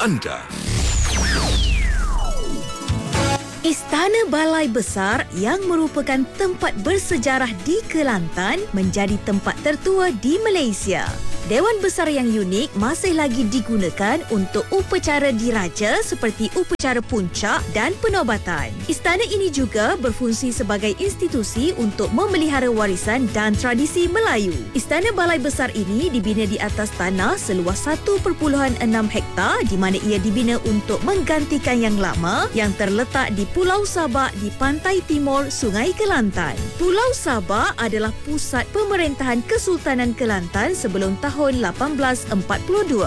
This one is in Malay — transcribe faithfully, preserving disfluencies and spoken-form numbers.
anda. Istana Balai Besar yang merupakan tempat bersejarah di Kelantan menjadi tempat tertua di Malaysia. Dewan Besar yang unik masih lagi digunakan untuk upacara diraja seperti upacara puncak dan penobatan. Istana ini juga berfungsi sebagai institusi untuk memelihara warisan dan tradisi Melayu. Istana Balai Besar ini dibina di atas tanah seluas satu perpuluhan enam hektar di mana ia dibina untuk menggantikan yang lama yang terletak di Pulau Sabak di pantai timur Sungai Kelantan. Pulau Sabak adalah pusat pemerintahan Kesultanan Kelantan sebelum tahun lapan belas empat puluh dua.